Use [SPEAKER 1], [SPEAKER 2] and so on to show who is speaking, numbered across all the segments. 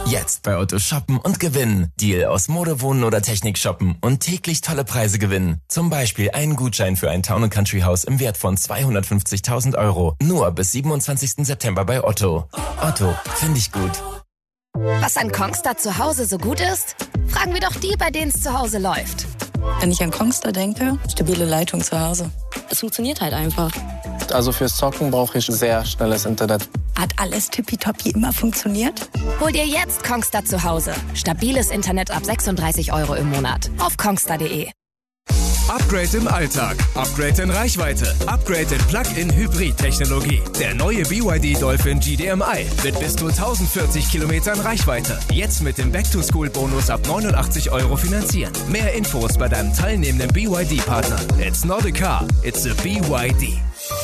[SPEAKER 1] Jetzt bei Otto shoppen und gewinnen. Deal aus Mode, Wohnen oder Technik shoppen und täglich tolle Preise gewinnen. Zum Beispiel einen Gutschein für ein Town & Country Haus im Wert von 250.000 Euro. Nur bis 27. September bei Otto. Otto, finde ich gut.
[SPEAKER 2] Was an Kongstar zu Hause so gut ist? Fragen wir doch die, bei denen es zu Hause läuft.
[SPEAKER 3] Wenn ich an Kongstar denke, stabile Leitung zu Hause. Es funktioniert halt einfach.
[SPEAKER 4] Also fürs Zocken brauche ich sehr schnelles Internet.
[SPEAKER 3] Hat alles tippitoppi immer funktioniert?
[SPEAKER 2] Hol dir jetzt Kongstar zu Hause. Stabiles Internet ab 36 Euro im Monat. Auf kongstar.de.
[SPEAKER 5] Upgrade im Alltag, Upgrade in Reichweite, Upgrade in Plug-in-Hybrid-Technologie. Der neue BYD Dolphin GDMI mit bis zu 1040 Kilometern Reichweite. Jetzt mit dem Back-to-School-Bonus ab 89 Euro finanzieren. Mehr Infos bei deinem teilnehmenden BYD-Partner. It's not a car, it's a BYD.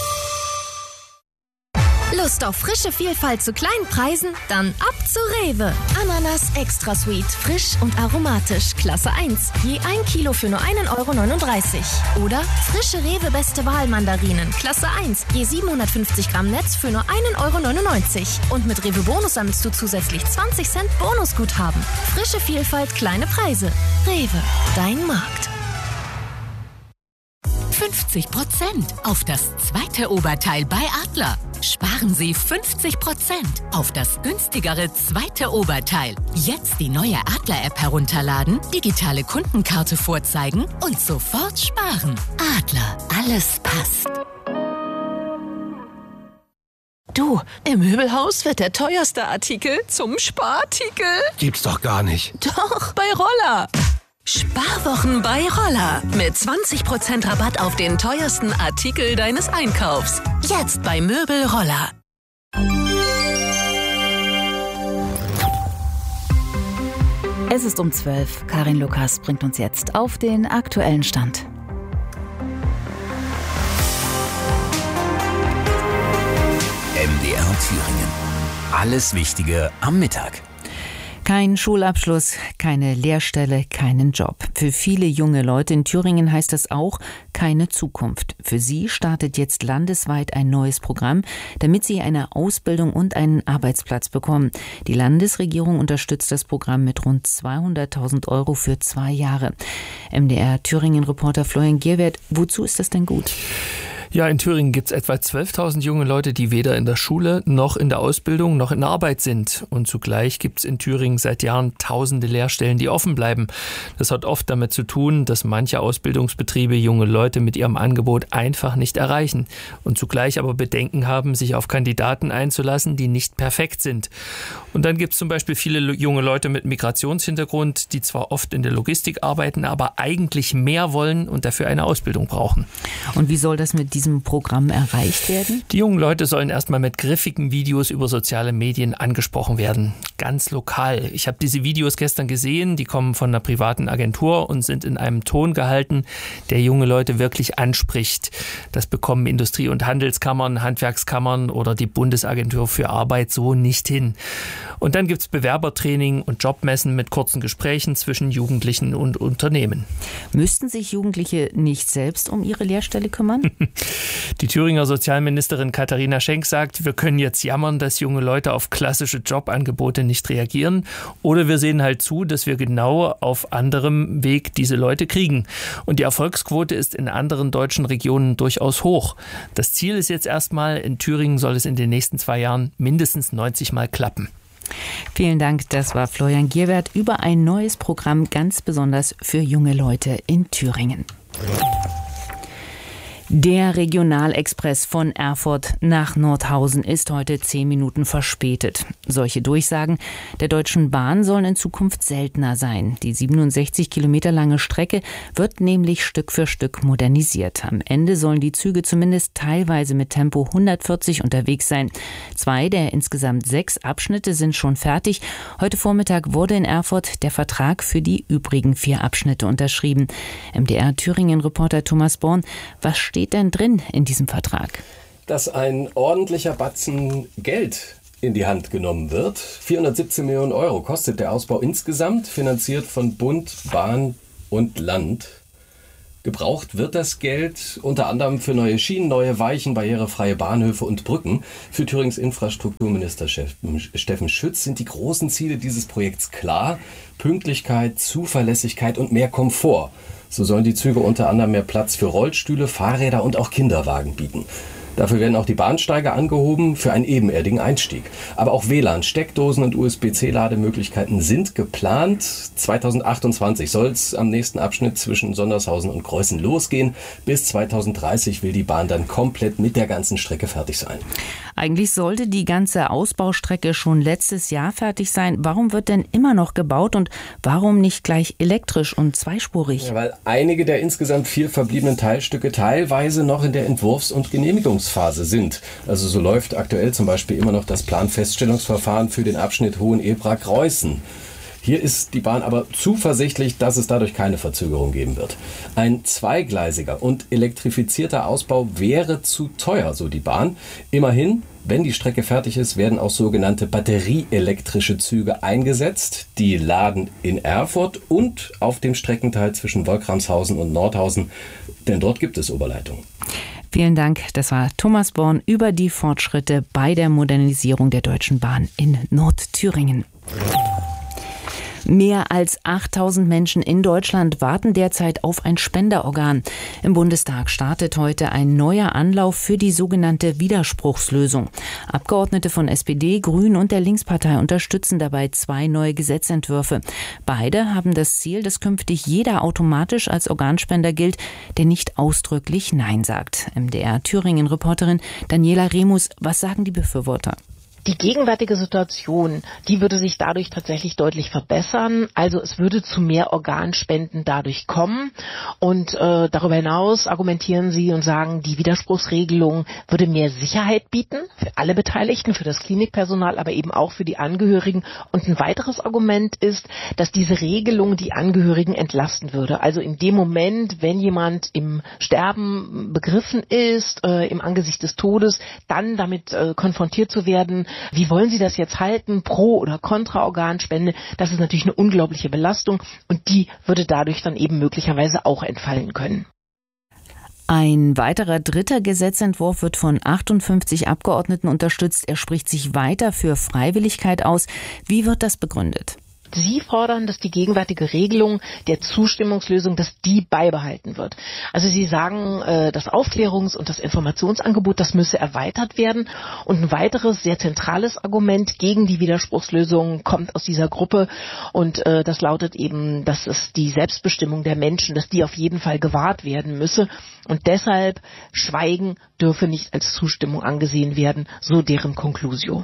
[SPEAKER 6] Lust auf frische Vielfalt zu kleinen Preisen? Dann ab zu Rewe. Ananas Extra Sweet, frisch und aromatisch, Klasse 1. Je 1 Kilo für nur 1,39 €. Oder frische Rewe Beste Wahl Mandarinen, Klasse 1. Je 750 Gramm Netz für nur 1,99 €. Und mit Rewe Bonus sammelst du zusätzlich 20 Cent Bonusguthaben. Frische Vielfalt, kleine Preise. Rewe, dein Markt.
[SPEAKER 7] 50% auf das zweite Oberteil bei Adler. Sparen Sie 50% auf das günstigere zweite Oberteil. Jetzt die neue Adler-App herunterladen, digitale Kundenkarte vorzeigen und sofort sparen. Adler, alles passt.
[SPEAKER 8] Du, im Möbelhaus wird der teuerste Artikel zum Sparartikel.
[SPEAKER 9] Gibt's doch gar nicht.
[SPEAKER 8] Doch, bei Roller. Sparwochen bei Roller. Mit 20% Rabatt auf den teuersten Artikel deines Einkaufs. Jetzt bei Möbel Roller.
[SPEAKER 10] Es ist um 12. Karin Lukas bringt uns jetzt auf den aktuellen Stand.
[SPEAKER 11] MDR Thüringen. Alles Wichtige am Mittag.
[SPEAKER 10] Kein Schulabschluss, keine Lehrstelle, keinen Job. Für viele junge Leute in Thüringen heißt das auch keine Zukunft. Für sie startet jetzt landesweit ein neues Programm, damit sie eine Ausbildung und einen Arbeitsplatz bekommen. Die Landesregierung unterstützt das Programm mit rund 200.000 Euro für 2 Jahre. MDR Thüringen-Reporter Florian Gierwert, wozu ist das denn gut?
[SPEAKER 12] Ja, in Thüringen gibt es etwa 12.000 junge Leute, die weder in der Schule noch in der Ausbildung noch in der Arbeit sind. Und zugleich gibt es in Thüringen seit Jahren tausende Lehrstellen, die offen bleiben. Das hat oft damit zu tun, dass manche Ausbildungsbetriebe junge Leute mit ihrem Angebot einfach nicht erreichen und zugleich aber Bedenken haben, sich auf Kandidaten einzulassen, die nicht perfekt sind. Und dann gibt es zum Beispiel viele junge Leute mit Migrationshintergrund, die zwar oft in der Logistik arbeiten, aber eigentlich mehr wollen und dafür eine Ausbildung brauchen.
[SPEAKER 10] Und wie soll das mit diesem Programm erreicht werden?
[SPEAKER 12] Die jungen Leute sollen erstmal mit griffigen Videos über soziale Medien angesprochen werden. Ganz lokal. Ich habe diese Videos gestern gesehen, die kommen von einer privaten Agentur und sind in einem Ton gehalten, der junge Leute wirklich anspricht. Das bekommen Industrie- und Handelskammern, Handwerkskammern oder die Bundesagentur für Arbeit so nicht hin. Und dann gibt es Bewerbertraining und Jobmessen mit kurzen Gesprächen zwischen Jugendlichen und Unternehmen.
[SPEAKER 10] Müssten sich Jugendliche nicht selbst um ihre Lehrstelle kümmern?
[SPEAKER 12] Die Thüringer Sozialministerin Katharina Schenk sagt, wir können jetzt jammern, dass junge Leute auf klassische Jobangebote nicht reagieren. Oder wir sehen halt zu, dass wir genau auf anderem Weg diese Leute kriegen. Und die Erfolgsquote ist in anderen deutschen Regionen durchaus hoch. Das Ziel ist jetzt erstmal, in Thüringen soll es in den nächsten 2 Jahren mindestens 90 Mal klappen.
[SPEAKER 10] Vielen Dank, das war Florian Gierwert über ein neues Programm, ganz besonders für junge Leute in Thüringen. Der Regionalexpress von Erfurt nach Nordhausen ist heute 10 Minuten verspätet. Solche Durchsagen der Deutschen Bahn sollen in Zukunft seltener sein. Die 67 Kilometer lange Strecke wird nämlich Stück für Stück modernisiert. Am Ende sollen die Züge zumindest teilweise mit Tempo 140 unterwegs sein. 2 der insgesamt 6 Abschnitte sind schon fertig. Heute Vormittag wurde in Erfurt der Vertrag für die übrigen 4 Abschnitte unterschrieben. MDR Thüringen-Reporter Thomas Born, was steht denn drin in diesem Vertrag?
[SPEAKER 13] Dass ein ordentlicher Batzen Geld in die Hand genommen wird. 417 Millionen Euro kostet der Ausbau insgesamt, finanziert von Bund, Bahn und Land. Gebraucht wird das Geld unter anderem für neue Schienen, neue Weichen, barrierefreie Bahnhöfe und Brücken. Für Thürings Infrastrukturminister Steffen Schütz sind die großen Ziele dieses Projekts klar. Pünktlichkeit, Zuverlässigkeit und mehr Komfort. So sollen die Züge unter anderem mehr Platz für Rollstühle, Fahrräder und auch Kinderwagen bieten. Dafür werden auch die Bahnsteige angehoben für einen ebenerdigen Einstieg. Aber auch WLAN, Steckdosen und USB-C-Lademöglichkeiten sind geplant. 2028 soll es am nächsten Abschnitt zwischen Sondershausen und Greußen losgehen. Bis 2030 will die Bahn dann komplett mit der ganzen Strecke fertig sein.
[SPEAKER 10] Eigentlich sollte die ganze Ausbaustrecke schon letztes Jahr fertig sein. Warum wird denn immer noch gebaut und warum nicht gleich elektrisch und zweispurig?
[SPEAKER 13] Ja, weil einige der insgesamt 4 verbliebenen Teilstücke teilweise noch in der Entwurfs- und Genehmigungsphase sind. Also so läuft aktuell zum Beispiel immer noch das Planfeststellungsverfahren für den Abschnitt Hohenebra-Greußen. Hier ist die Bahn aber zuversichtlich, dass es dadurch keine Verzögerung geben wird. Ein zweigleisiger und elektrifizierter Ausbau wäre zu teuer, so die Bahn. Immerhin, wenn die Strecke fertig ist, werden auch sogenannte batterieelektrische Züge eingesetzt. Die laden in Erfurt und auf dem Streckenteil zwischen Wolkramshausen und Nordhausen, denn dort gibt es Oberleitungen.
[SPEAKER 10] Vielen Dank. Das war Thomas Born über die Fortschritte bei der Modernisierung der Deutschen Bahn in Nordthüringen. Mehr als 8000 Menschen in Deutschland warten derzeit auf ein Spenderorgan. Im Bundestag startet heute ein neuer Anlauf für die sogenannte Widerspruchslösung. Abgeordnete von SPD, Grünen und der Linkspartei unterstützen dabei 2 neue Gesetzentwürfe. Beide haben das Ziel, dass künftig jeder automatisch als Organspender gilt, der nicht ausdrücklich Nein sagt. MDR-Thüringen-Reporterin Daniela Remus, was sagen die Befürworter?
[SPEAKER 9] Die gegenwärtige Situation, die würde sich dadurch tatsächlich deutlich verbessern. Also es würde zu mehr Organspenden dadurch kommen. Und darüber hinaus argumentieren sie und sagen, die Widerspruchsregelung würde mehr Sicherheit bieten für alle Beteiligten, für das Klinikpersonal, aber eben auch für die Angehörigen. Und ein weiteres Argument ist, dass diese Regelung die Angehörigen entlasten würde. Also in dem Moment, wenn jemand im Sterben begriffen ist, im Angesicht des Todes, dann damit konfrontiert zu werden, wie wollen Sie das jetzt halten, pro oder kontra Organspende? Das ist natürlich eine unglaubliche Belastung und die würde dadurch dann eben möglicherweise auch entfallen können.
[SPEAKER 10] Ein weiterer dritter Gesetzentwurf wird von 58 Abgeordneten unterstützt. Er spricht sich weiter für Freiwilligkeit aus. Wie wird das begründet?
[SPEAKER 9] Sie fordern, dass die gegenwärtige Regelung der Zustimmungslösung, dass die beibehalten wird. Also Sie sagen, das Aufklärungs- und das Informationsangebot, das müsse erweitert werden. Und ein weiteres sehr zentrales Argument gegen die Widerspruchslösung kommt aus dieser Gruppe. Und das lautet eben, dass es die Selbstbestimmung der Menschen, dass die auf jeden Fall gewahrt werden müsse. Und deshalb Schweigen dürfe nicht als Zustimmung angesehen werden, so deren Conclusio.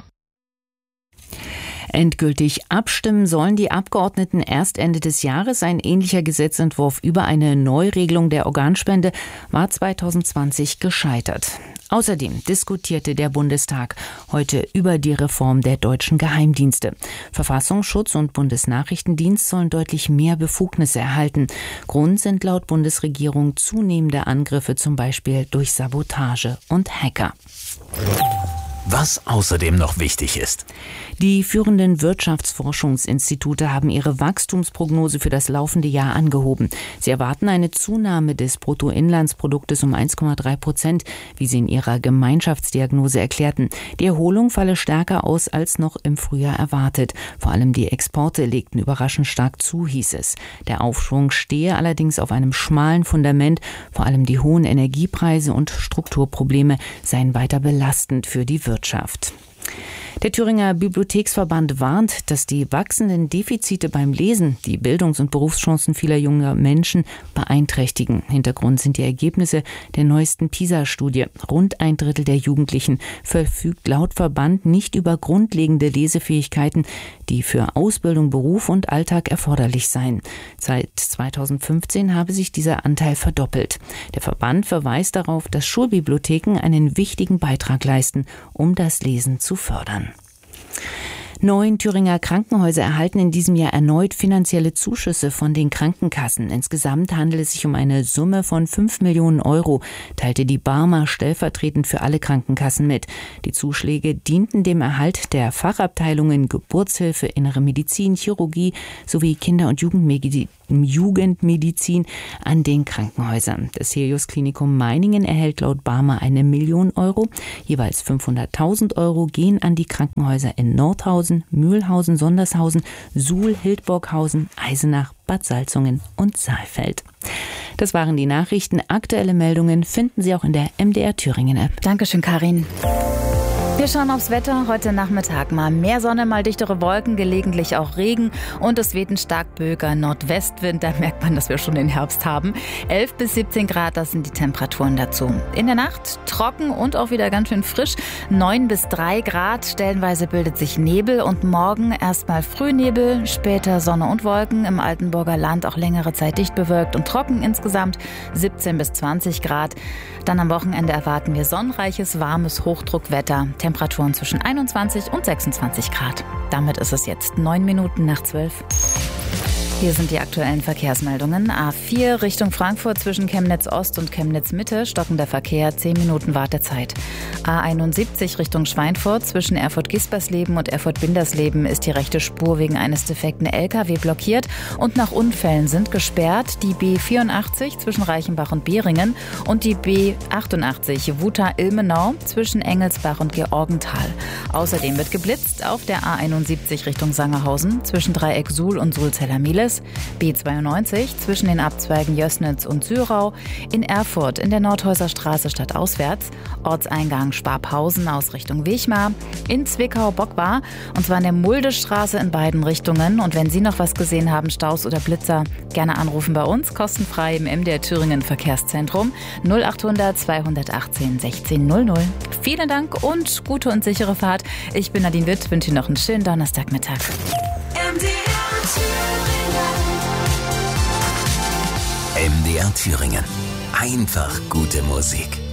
[SPEAKER 10] Endgültig abstimmen sollen die Abgeordneten erst Ende des Jahres. Ein ähnlicher Gesetzentwurf über eine Neuregelung der Organspende war 2020 gescheitert. Außerdem diskutierte der Bundestag heute über die Reform der deutschen Geheimdienste. Verfassungsschutz und Bundesnachrichtendienst sollen deutlich mehr Befugnisse erhalten. Grund sind laut Bundesregierung zunehmende Angriffe, zum Beispiel durch Sabotage und Hacker.
[SPEAKER 11] Was außerdem noch wichtig ist.
[SPEAKER 10] Die führenden Wirtschaftsforschungsinstitute haben ihre Wachstumsprognose für das laufende Jahr angehoben. Sie erwarten eine Zunahme des Bruttoinlandsproduktes um 1,3%, wie sie in ihrer Gemeinschaftsdiagnose erklärten. Die Erholung falle stärker aus als noch im Frühjahr erwartet. Vor allem die Exporte legten überraschend stark zu, hieß es. Der Aufschwung stehe allerdings auf einem schmalen Fundament. Vor allem die hohen Energiepreise und Strukturprobleme seien weiter belastend für die Wirtschaft. Der Thüringer Bibliotheksverband warnt, dass die wachsenden Defizite beim Lesen die Bildungs- und Berufschancen vieler junger Menschen beeinträchtigen. Hintergrund sind die Ergebnisse der neuesten PISA-Studie. Rund 1/3 der Jugendlichen verfügt laut Verband nicht über grundlegende Lesefähigkeiten, die für Ausbildung, Beruf und Alltag erforderlich seien. Seit 2015 habe sich dieser Anteil verdoppelt. Der Verband verweist darauf, dass Schulbibliotheken einen wichtigen Beitrag leisten, um das Lesen zu fördern. 9 Thüringer Krankenhäuser erhalten in diesem Jahr erneut finanzielle Zuschüsse von den Krankenkassen. Insgesamt handelt es sich um eine Summe von 5 Millionen Euro, teilte die Barmer stellvertretend für alle Krankenkassen mit. Die Zuschläge dienten dem Erhalt der Fachabteilungen Geburtshilfe, Innere Medizin, Chirurgie sowie Kinder- und Jugendmedizin an den Krankenhäusern. Das Helios Klinikum Meiningen erhält laut Barmer 1 Million Euro. Jeweils 500.000 Euro gehen an die Krankenhäuser in Nordhausen, Mühlhausen, Sondershausen, Suhl, Hildburghausen, Eisenach, Bad Salzungen und Saalfeld. Das waren die Nachrichten. Aktuelle Meldungen finden Sie auch in der MDR Thüringen App.
[SPEAKER 14] Dankeschön, Karin. Wir schauen aufs Wetter. Heute Nachmittag mal mehr Sonne, mal dichtere Wolken, gelegentlich auch Regen und es weht ein stark böiger Nordwestwind. Da merkt man, dass wir schon den Herbst haben. 11 bis 17 Grad, das sind die Temperaturen dazu. In der Nacht trocken und auch wieder ganz schön frisch. 9 bis 3 Grad. Stellenweise bildet sich Nebel und morgen erstmal Frühnebel, später Sonne und Wolken. Im Altenburger Land auch längere Zeit dicht bewölkt und trocken, insgesamt 17 bis 20 Grad. Dann am Wochenende erwarten wir sonnenreiches, warmes Hochdruckwetter. Temperaturen zwischen 21 und 26 Grad. Damit ist es jetzt 9 Minuten nach 12. Hier sind die aktuellen Verkehrsmeldungen. A4 Richtung Frankfurt zwischen Chemnitz Ost und Chemnitz Mitte, stockender Verkehr, 10 Minuten Wartezeit. A71 Richtung Schweinfurt zwischen Erfurt-Gispersleben und Erfurt-Bindersleben ist die rechte Spur wegen eines defekten LKW blockiert und nach Unfällen sind gesperrt die B84 zwischen Reichenbach und Beringen und die B88 Wuta-Ilmenau zwischen Engelsbach und Georgenthal. Außerdem wird geblitzt auf der A71 Richtung Sangerhausen zwischen Dreieck Suhl und Sulzeller-Miele. B92 zwischen den Abzweigen Jößnitz und Syrau, in Erfurt in der Nordhäuser Straße stadtauswärts, Ortseingang Schwabhausen aus Richtung Wechmar, in Zwickau-Bockbar und zwar in der Muldestraße in beiden Richtungen. Und wenn Sie noch was gesehen haben, Staus oder Blitzer, gerne anrufen bei uns, kostenfrei im MDR Thüringen Verkehrszentrum 0800 218 1600. Vielen Dank und gute und sichere Fahrt. Ich bin Nadine Witt, wünsche Ihnen noch einen schönen Donnerstagmittag.
[SPEAKER 11] MDR Thüringen. Einfach gute Musik.